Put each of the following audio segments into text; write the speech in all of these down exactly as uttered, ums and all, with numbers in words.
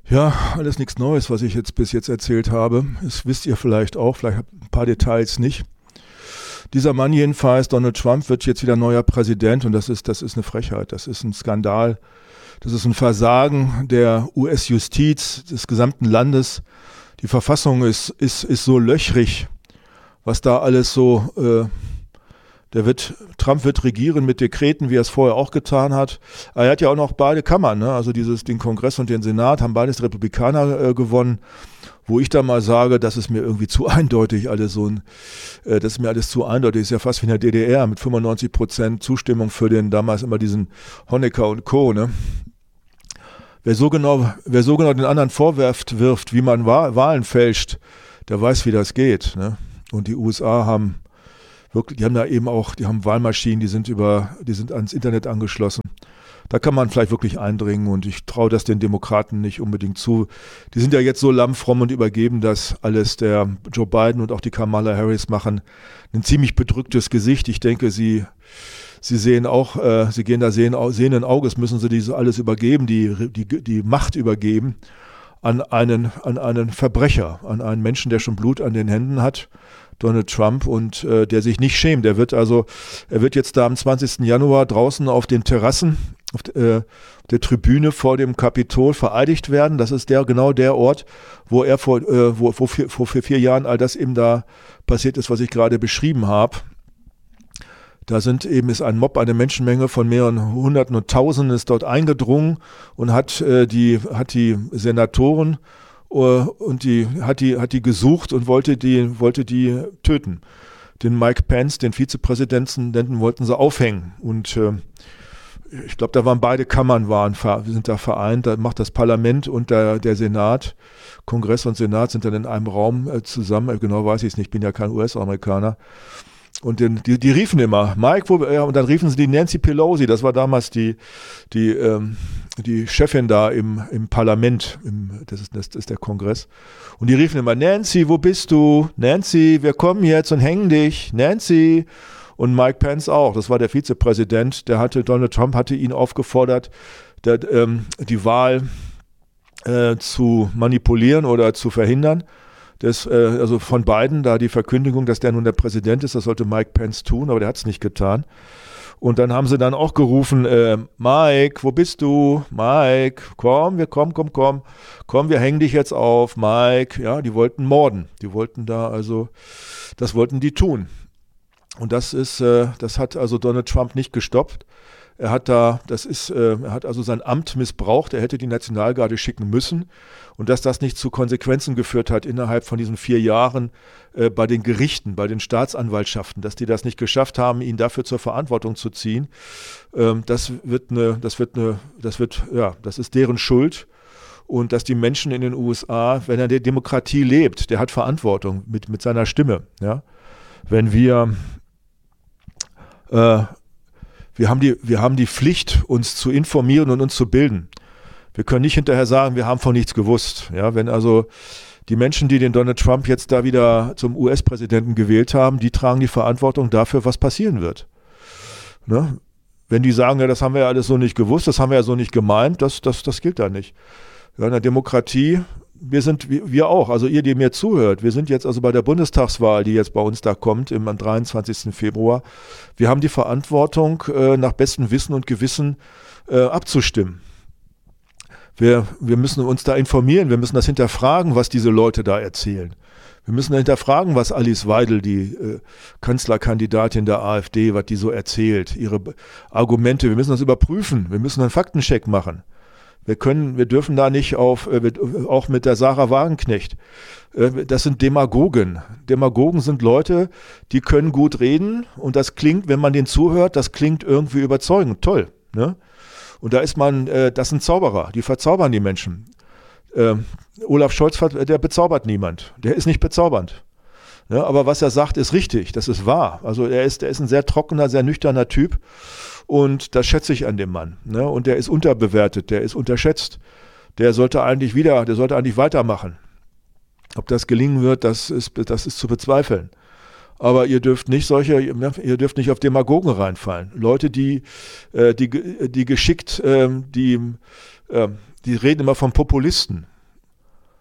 Ja, alles nichts Neues, was ich jetzt bis jetzt erzählt habe. Das wisst ihr vielleicht auch, vielleicht ein paar Details nicht. Dieser Mann jedenfalls, Donald Trump, wird jetzt wieder neuer Präsident und das ist, das ist eine Frechheit, das ist ein Skandal, das ist ein Versagen der U S-Justiz, des gesamten Landes. Die Verfassung ist, ist, ist so löchrig, was da alles so, äh, der wird, Trump wird regieren mit Dekreten, wie er es vorher auch getan hat. Er hat ja auch noch beide Kammern, ne? Also dieses, den Kongress und den Senat haben beides Republikaner äh, gewonnen. Wo ich da mal sage, das ist mir irgendwie zu eindeutig alles so ein, äh, das ist mir alles zu eindeutig, ist ja fast wie in der D D R mit fünfundneunzig Prozent Zustimmung für den damals immer diesen Honecker und Co., ne? Wer so genau, wer so genau den anderen vorwirft, wirft, wie man Wahlen fälscht, der weiß, wie das geht, ne? Und die U S A haben wirklich, die haben da eben auch, die haben Wahlmaschinen, die sind über, die sind ans Internet angeschlossen. Da kann man vielleicht wirklich eindringen und ich traue das den Demokraten nicht unbedingt zu. Die sind ja jetzt so lammfromm und übergeben das alles. Der Joe Biden und auch die Kamala Harris machen ein ziemlich bedrücktes Gesicht. Ich denke, sie, sie sehen auch, äh, sie gehen da sehen, sehenden Auges, müssen sie diese alles übergeben, die, die, die Macht übergeben an einen, an einen Verbrecher, an einen Menschen, der schon Blut an den Händen hat. Donald Trump und äh, der sich nicht schämt. Er wird also, er wird jetzt da am zwanzigsten Januar draußen auf den Terrassen, auf äh, der Tribüne vor dem Kapitol vereidigt werden. Das ist der genau der Ort, wo er vor, äh, wo, wo vor, vor vier Jahren all das eben da passiert ist, was ich gerade beschrieben habe. Da sind eben ist ein Mob, eine Menschenmenge von mehreren Hunderten und Tausenden ist dort eingedrungen und hat äh, die hat die Senatoren und die hat die hat die gesucht und wollte die wollte die töten. Den Mike Pence, den Vizepräsidenten, wollten sie aufhängen und äh, ich glaube, da waren beide Kammern waren sind da vereint. Da macht das Parlament und der, der Senat, Kongress und Senat sind dann in einem Raum äh, zusammen. Genau weiß ich es nicht. Ich bin ja kein U S-Amerikaner. Und den, die, die riefen immer, Mike, wo, ja, und dann riefen sie die Nancy Pelosi, das war damals die, die, ähm, die Chefin da im, im Parlament, im, das, ist, das ist der Kongress. Und die riefen immer, Nancy, wo bist du? Nancy, wir kommen jetzt und hängen dich. Nancy. Und Mike Pence auch, das war der Vizepräsident, der hatte, Donald Trump hatte ihn aufgefordert, der, ähm, die Wahl äh, zu manipulieren oder zu verhindern. Das, äh, also von Biden, da die Verkündigung, dass der nun der Präsident ist, das sollte Mike Pence tun, aber der hat es nicht getan. Und dann haben sie dann auch gerufen, äh, Mike, wo bist du? Mike, komm, wir kommen, komm, komm, komm, wir hängen dich jetzt auf, Mike. Ja, die wollten morden, die wollten da also, das wollten die tun. Und das ist, äh, das hat also Donald Trump nicht gestoppt. Er hat da, das ist, äh, er hat also sein Amt missbraucht. Er hätte die Nationalgarde schicken müssen. Und dass das nicht zu Konsequenzen geführt hat innerhalb von diesen vier Jahren äh, bei den Gerichten, bei den Staatsanwaltschaften, dass die das nicht geschafft haben, ihn dafür zur Verantwortung zu ziehen, ähm, das wird eine, das wird eine, das wird, ja, das ist deren Schuld. Und dass die Menschen in den U S A, wenn er der Demokratie lebt, der hat Verantwortung mit, mit seiner Stimme. Ja? Wenn wir äh, Wir haben, die, wir haben die Pflicht, uns zu informieren und uns zu bilden. Wir können nicht hinterher sagen, wir haben von nichts gewusst. Ja, wenn also die Menschen, die den Donald Trump jetzt da wieder zum U S-Präsidenten gewählt haben, die tragen die Verantwortung dafür, was passieren wird. Ne? Wenn die sagen, ja, das haben wir ja alles so nicht gewusst, das haben wir ja so nicht gemeint, das, das, das gilt da nicht. Ja, in der Demokratie, wir sind, wir auch, also ihr, die mir zuhört, wir sind jetzt also bei der Bundestagswahl, die jetzt bei uns da kommt, im, am dreiundzwanzigsten Februar. Wir haben die Verantwortung, äh, nach bestem Wissen und Gewissen äh, abzustimmen. Wir, wir müssen uns da informieren, wir müssen das hinterfragen, was diese Leute da erzählen. Wir müssen hinterfragen, was Alice Weidel, die äh, Kanzlerkandidatin der AfD, was die so erzählt, ihre Argumente. Wir müssen das überprüfen, wir müssen einen Faktencheck machen. Wir können, wir dürfen da nicht auf, äh, auch mit der Sarah Wagenknecht, äh, das sind Demagogen. Demagogen sind Leute, die können gut reden und das klingt, wenn man denen zuhört, das klingt irgendwie überzeugend, toll. Ne? Und da ist man, äh, das sind Zauberer, die verzaubern die Menschen. Äh, Olaf Scholz, der bezaubert niemand, der ist nicht bezaubernd. Ja, aber was er sagt, ist richtig, das ist wahr. Also er ist, er ist ein sehr trockener, sehr nüchterner Typ. Und das schätze ich an dem Mann. Ne? Und der ist unterbewertet, der ist unterschätzt. Der sollte eigentlich wieder, der sollte eigentlich weitermachen. Ob das gelingen wird, das ist, das ist zu bezweifeln. Aber ihr dürft nicht solche, ihr dürft nicht auf Demagogen reinfallen. Leute, die, die, die geschickt, die, die reden immer von Populisten.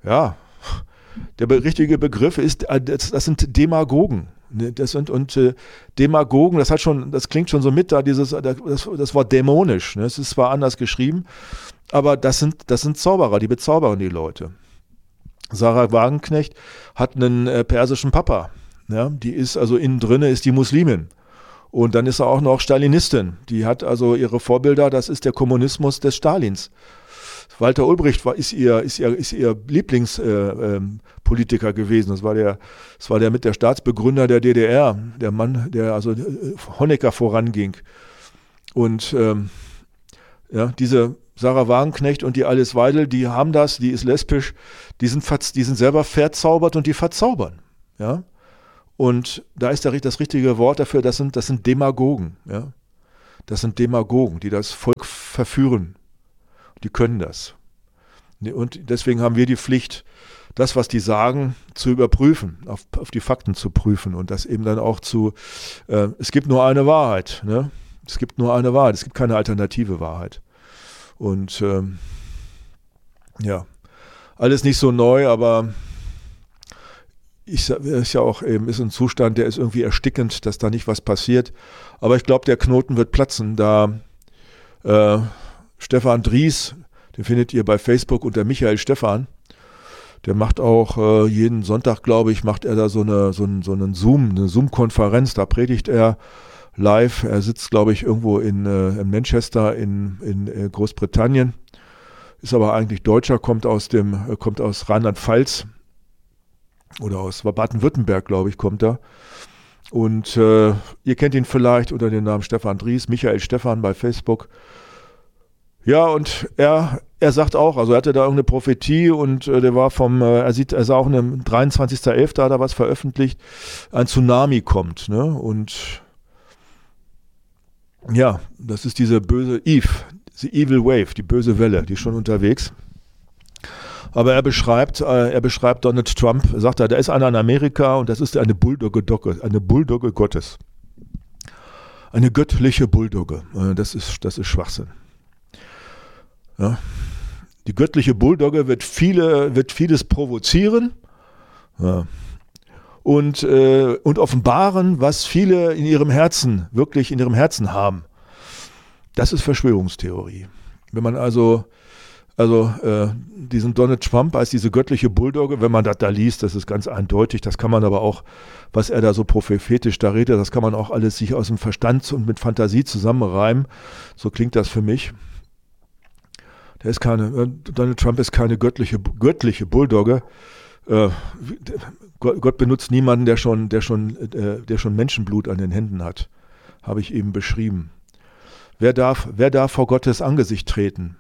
ja, der be- richtige Begriff ist, äh, das, das sind Demagogen. Ne, Das sind und äh, Demagogen, das hat schon, das klingt schon so mit da, dieses, das, das Wort dämonisch. Ne? Es ist zwar anders geschrieben, aber das sind, das sind Zauberer, die bezaubern die Leute. Sarah Wagenknecht hat einen äh, persischen Papa. Ja? Die ist also innen drinne ist die Muslimin. Und dann ist er auch noch Stalinistin. Die hat also ihre Vorbilder, das ist der Kommunismus des Stalins. Walter Ulbricht war, ist ihr, ist ihr, ist ihr Lieblingspolitiker äh, ähm, gewesen. Das war der, das war der mit der Staatsbegründer der D D R, der Mann, der also äh, Honecker voranging. Und ähm, ja, diese Sarah Wagenknecht und die Alice Weidel, die haben das, die ist lesbisch, die sind, die sind selber verzaubert und die verzaubern. Ja? Und da ist der, das richtige Wort dafür, das sind, das sind Demagogen. Ja? Das sind Demagogen, die das Volk verführen. Die können das. Und deswegen haben wir die Pflicht, das, was die sagen, zu überprüfen, auf, auf die Fakten zu prüfen und das eben dann auch zu, äh, es gibt nur eine Wahrheit. Ne? Es gibt nur eine Wahrheit, es gibt keine alternative Wahrheit. Und ähm, ja, alles nicht so neu, aber ich ist ja auch eben ist ein Zustand, der ist irgendwie erstickend, dass da nicht was passiert. Aber ich glaube, der Knoten wird platzen, da äh, Stefan Dries, den findet ihr bei Facebook unter Michael Stephan. Der macht auch äh, jeden Sonntag, glaube ich, macht er da so eine so einen, so einen Zoom, eine Zoom-Konferenz. Da predigt er live. Er sitzt, glaube ich, irgendwo in, äh, in Manchester in, in äh, Großbritannien. Ist aber eigentlich Deutscher, kommt aus dem äh, kommt aus Rheinland-Pfalz oder aus Baden-Württemberg, glaube ich, kommt er. Und äh, ihr kennt ihn vielleicht unter dem Namen Stefan Dries, Michael Stephan bei Facebook. Ja, und er, er sagt auch, also er hatte da irgendeine Prophetie und äh, der war vom, äh, er sieht, er sah auch am dreiundzwanzigsten elften hat er was veröffentlicht, ein Tsunami kommt, ne? Und ja, das ist diese böse Eve, diese Evil Wave, die böse Welle, die ist schon unterwegs. Aber er beschreibt, äh, er beschreibt Donald Trump, sagt er, da ist einer in Amerika und das ist eine Bulldogge, eine Bulldogge Gottes. Eine göttliche Bulldogge. Äh, das ist, das ist Schwachsinn. Ja. Die göttliche Bulldogge wird, viele, wird vieles provozieren ja. und, äh, und offenbaren, was viele in ihrem Herzen, wirklich in ihrem Herzen haben. Das ist Verschwörungstheorie. Wenn man also, also äh, diesen Donald Trump als diese göttliche Bulldogge, wenn man das da liest, das ist ganz eindeutig, das kann man aber auch, was er da so prophetisch da redet, das kann man auch alles sich aus dem Verstand und mit Fantasie zusammenreimen. So klingt das für mich. Der ist keine, Donald Trump ist keine göttliche, göttliche Bulldogge. Äh, Gott benutzt niemanden, der schon, der, schon, äh, der schon Menschenblut an den Händen hat. Habe ich eben beschrieben. Wer darf, wer darf vor Gottes Angesicht treten?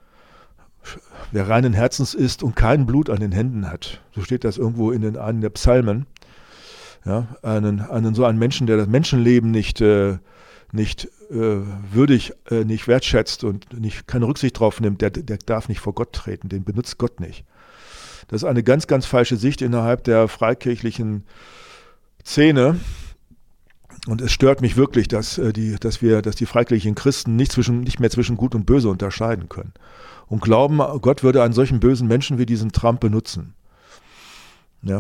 Wer reinen Herzens ist und kein Blut an den Händen hat. So steht das irgendwo in den einen der Psalmen. Ja, einen, einen, so einen Menschen, der das Menschenleben nicht, äh, nicht äh, würdig, äh, nicht wertschätzt und nicht, keine Rücksicht drauf nimmt, der, der darf nicht vor Gott treten, den benutzt Gott nicht. Das ist eine ganz, ganz falsche Sicht innerhalb der freikirchlichen Szene. Und es stört mich wirklich, dass, äh, die, dass, wir, dass die freikirchlichen Christen nicht, zwischen, nicht mehr zwischen Gut und Böse unterscheiden können. Und glauben, Gott würde einen solchen bösen Menschen wie diesen Trump benutzen. Ja,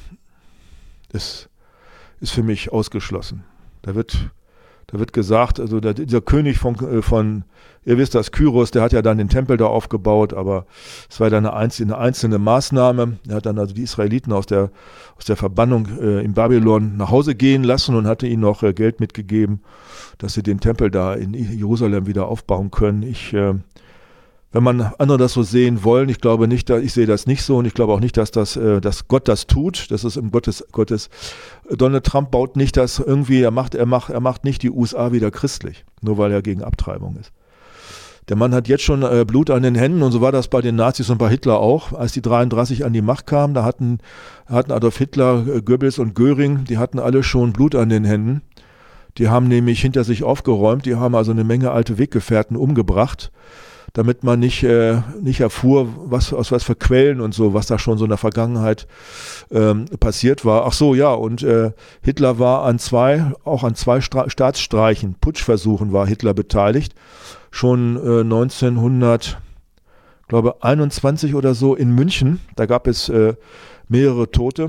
das ist für mich ausgeschlossen. Da wird... Da wird gesagt, also der, dieser König von, von, ihr wisst das, Kyros, der hat ja dann den Tempel da aufgebaut, aber es war dann eine einzelne, eine einzelne Maßnahme. Er hat dann also die Israeliten aus der, aus der Verbannung äh, in Babylon nach Hause gehen lassen und hatte ihnen noch äh, Geld mitgegeben, dass sie den Tempel da in Jerusalem wieder aufbauen können. Ich, äh, wenn man andere das so sehen wollen, ich glaube nicht, ich sehe das nicht so und ich glaube auch nicht, dass, das, äh, dass Gott das tut. Das ist im Gottes, Gottes. Donald Trump baut nicht das irgendwie, er macht, er macht, er macht nicht die U S A wieder christlich, nur weil er gegen Abtreibung ist. Der Mann hat jetzt schon äh, Blut an den Händen und so war das bei den Nazis und bei Hitler auch. Als die dreiunddreißig an die Macht kamen, da hatten, hatten Adolf Hitler, äh, Goebbels und Göring, die hatten alle schon Blut an den Händen. Die haben nämlich hinter sich aufgeräumt, die haben also eine Menge alte Weggefährten umgebracht, damit man nicht, äh, nicht erfuhr, was, aus was für Quellen und so, was da schon so in der Vergangenheit ähm, passiert war. Ach so, ja, und äh, Hitler war an zwei, auch an zwei Stra- Staatsstreichen, Putschversuchen war Hitler beteiligt. Schon äh, neunzehnhundert, glaube einundzwanzig oder so in München. Da gab es äh, mehrere Tote.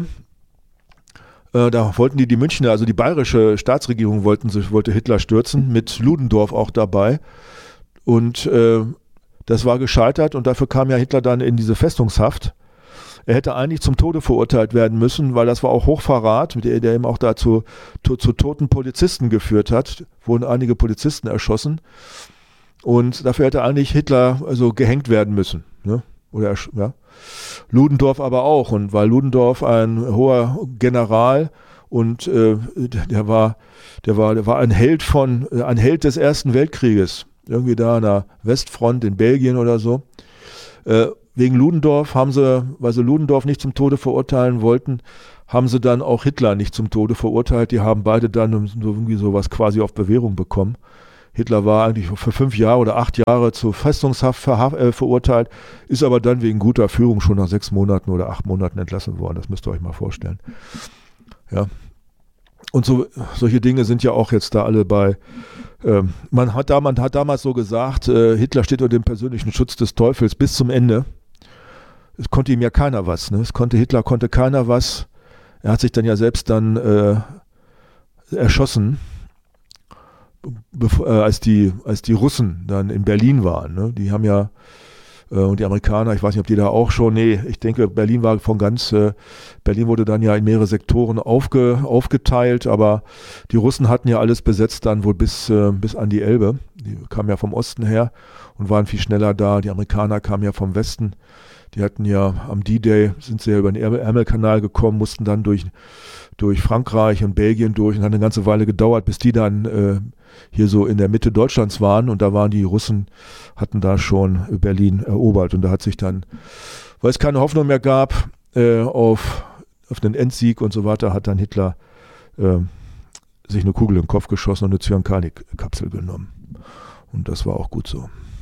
Äh, da wollten die die Münchner, also die bayerische Staatsregierung wollten sich, wollte Hitler stürzen, mit Ludendorff auch dabei. Und äh, das war gescheitert und dafür kam ja Hitler dann in diese Festungshaft. Er hätte eigentlich zum Tode verurteilt werden müssen, weil das war auch Hochverrat, der, der eben auch dazu zu, zu toten Polizisten geführt hat. Wurden einige Polizisten erschossen. Und dafür hätte eigentlich Hitler also gehängt werden müssen. Ne? Oder, ja. Ludendorff aber auch. Und weil Ludendorff ein hoher General und äh, der war, der war, der war ein Held von, ein Held des Ersten Weltkrieges. Irgendwie da an der Westfront in Belgien oder so. Äh, wegen Ludendorff haben sie, weil sie Ludendorff nicht zum Tode verurteilen wollten, haben sie dann auch Hitler nicht zum Tode verurteilt. Die haben beide dann so irgendwie sowas quasi auf Bewährung bekommen. Hitler war eigentlich für fünf Jahre oder acht Jahre zur Festungshaft ver- äh, verurteilt, ist aber dann wegen guter Führung schon nach sechs Monaten oder acht Monaten entlassen worden. Das müsst ihr euch mal vorstellen. Ja. Und so, solche Dinge sind ja auch jetzt da alle bei. Ähm, man, hat da, man hat damals so gesagt, äh, Hitler steht unter dem persönlichen Schutz des Teufels bis zum Ende. Es konnte ihm ja keiner was. Ne? Es konnte Hitler konnte keiner was. Er hat sich dann ja selbst dann äh, erschossen. Bevor, äh, als, die, als die Russen dann in Berlin waren. Ne? Die haben ja, äh, und die Amerikaner, ich weiß nicht, ob die da auch schon, nee, ich denke, Berlin war von ganz, äh, Berlin wurde dann ja in mehrere Sektoren aufge, aufgeteilt, aber die Russen hatten ja alles besetzt dann wohl bis, äh, bis an die Elbe. Die kamen ja vom Osten her und waren viel schneller da. Die Amerikaner kamen ja vom Westen. Die hatten ja am D-Day, sind sie ja über den Ärmelkanal gekommen, mussten dann durch, durch Frankreich und Belgien durch und hat eine ganze Weile gedauert, bis die dann äh, hier so in der Mitte Deutschlands waren und da waren die Russen, hatten da schon Berlin erobert und da hat sich dann, weil es keine Hoffnung mehr gab äh, auf, auf den Endsieg und so weiter, hat dann Hitler äh, sich eine Kugel in den Kopf geschossen und eine Zyankali-Kapsel genommen. Und das war auch gut so.